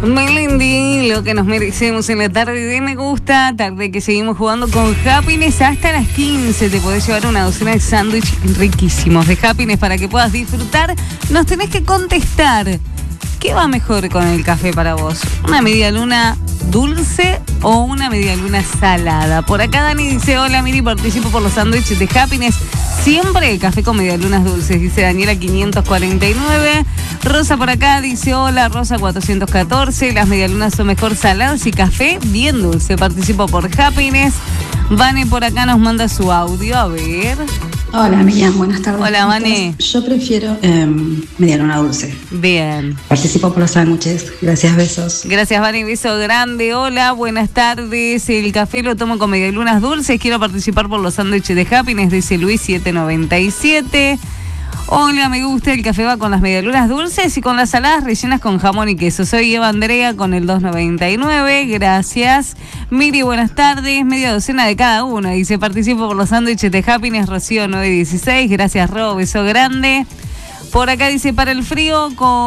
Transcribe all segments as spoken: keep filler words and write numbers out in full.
Melendi, lo que nos merecemos en la tarde de Me Gusta, tarde que seguimos jugando con Happiness hasta las quince. Te podés llevar una docena de sándwiches riquísimos de Happiness para que puedas disfrutar. Nos tenés que contestar, ¿qué va mejor con el café para vos? ¿Una media luna dulce o una media luna salada? Por acá Dani dice, hola Miri, participo por los sándwiches de Happiness. Siempre café con media lunas dulces, dice Daniela quinientos cuarenta y nueve. Rosa por acá dice, hola Rosa cuatrocientos catorce, las medialunas son mejor saladas y café bien dulce. Participo por Happiness. Vane por acá nos manda su audio, a ver. Hola Miriam, buenas tardes. Hola Vane. Yo prefiero eh, medialuna dulce. Bien. Participo por los sándwiches. Gracias, besos. Gracias Vane, beso grande. Hola, buenas tardes. El café lo tomo con medialunas dulces. Quiero participar por los sándwiches de Happiness, dice Luis siete noventa y siete. Hola, me gusta, el café va con las medialunas dulces y con las saladas rellenas con jamón y queso. Soy Eva Andrea con el dos noventa y nueve, gracias. Miri, buenas tardes, media docena de cada una. Dice, participo por los sándwiches de Happiness, Rocío nueve dieciséis, gracias Ro, beso grande. Por acá dice, para el frío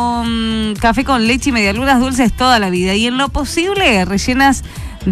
con café con leche y medialunas dulces toda la vida. Y en lo posible, rellenas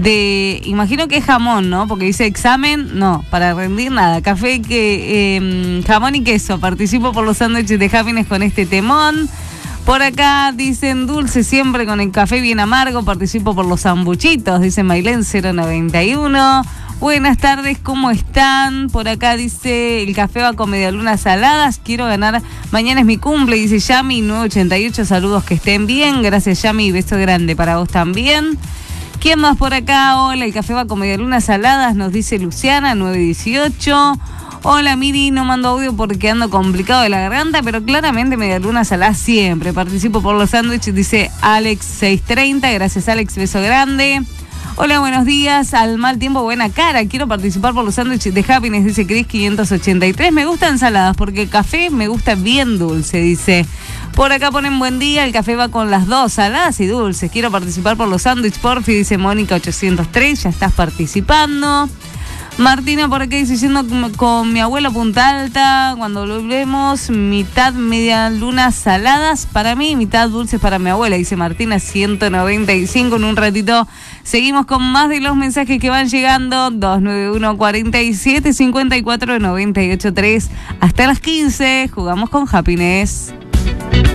de, imagino que es jamón, ¿no? Porque dice examen, no, para rendir nada. Café, que eh, jamón y queso. Participo por los sándwiches de Happiness con este temón. Por acá dicen dulce siempre con el café bien amargo. Participo por los sambuchitos, dice Mailén cero noventa y uno. Buenas tardes, ¿cómo están? Por acá dice, el café va con medialunas saladas. Quiero ganar, mañana es mi cumple, dice Yami nueve ochenta y ocho. Saludos, que estén bien. Gracias Yami, beso grande para vos también. ¿Quién más por acá? Hola, el café va con medialunas saladas, nos dice Luciana nueve dieciocho. Hola Miri, no mando audio porque ando complicado de la garganta, pero claramente medialunas saladas siempre. Participo por los sándwiches, dice Alex seiscientos treinta. Gracias Alex, beso grande. Hola, buenos días. Al mal tiempo, buena cara. Quiero participar por los sándwiches de Happiness, dice Cris quinientos ochenta y tres. Me gustan saladas porque el café me gusta bien dulce, dice. Por acá ponen buen día, el café va con las dos, saladas y dulces. Quiero participar por los sándwiches, porfi, dice Mónica ochocientos tres. Ya estás participando. Martina por acá dice, yendo con, con mi abuela Punta Alta, cuando lo vemos, mitad media lunas saladas para mí, mitad dulces para mi abuela, dice Martina ciento noventa y cinco. En un ratito seguimos con más de los mensajes que van llegando, dos nueve uno, cuarenta y siete, cincuenta y cuatro, noventa y ocho, tres. Hasta las quince, jugamos con Happiness.